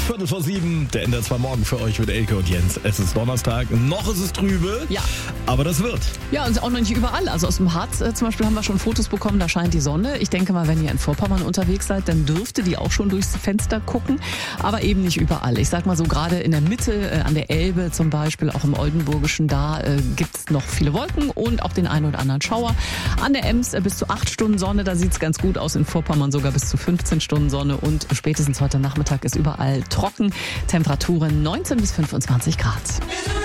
6:15, der NDR 2 Morgen für euch mit Elke und Jens. Es ist Donnerstag, noch ist es trübe, Ja. aber das wird. Ja, und auch noch nicht überall. Also aus dem Harz zum Beispiel haben wir schon Fotos bekommen, da scheint die Sonne. Ich denke mal, wenn ihr in Vorpommern unterwegs seid, dann dürfte die auch schon durchs Fenster gucken, aber eben nicht überall. Ich sag mal so, gerade in der Mitte, an der Elbe zum Beispiel, auch im Oldenburgischen, da gibt's noch viele Wolken und auch den einen oder anderen Schauer. An der Ems bis zu 8 Stunden Sonne, da sieht's ganz gut aus. In Vorpommern sogar bis zu 15 Stunden Sonne und spätestens heute Nachmittag ist überall trocken. Temperaturen 19 bis 25 Grad.